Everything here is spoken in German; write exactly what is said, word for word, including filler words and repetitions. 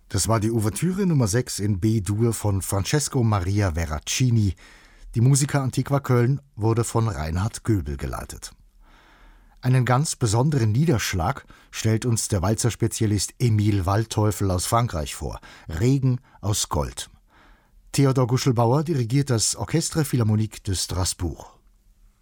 Das war die Ouvertüre Nummer sechs in B-Dur von Francesco Maria Veracini. Die Musica Antiqua Köln wurde von Reinhard Göbel geleitet. Einen ganz besonderen Niederschlag stellt uns der Walzerspezialist Emil Waldteufel aus Frankreich vor. Regen aus Gold. Theodor Guschelbauer dirigiert das Orchestre Philharmonique de Strasbourg.